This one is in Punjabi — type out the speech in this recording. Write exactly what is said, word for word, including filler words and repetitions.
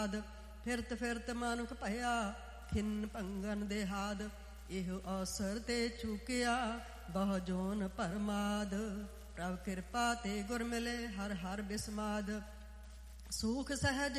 ਪ੍ਰਮਾਦ। ਫਿਰਤ ਫਿਰਤ ਮਾਨੁਖ ਭਇਆ ਖਿੰਨ ਭੰਗਨ ਦੇਹਾਦ। ਇਹੋ ਅਵਸਰ ਤੇ ਚੁਕਿਆ ਬਹੁ ਜੋਨ ਪਰਮਾਦ। ਪ੍ਰਭ ਕਿਰਪਾ ਤੇ ਗੁਰ ਮਿਲੇ ਹਰ ਹਰ ਬਿਸਮਾਦ। ਸੂਖ ਸਹਿਜ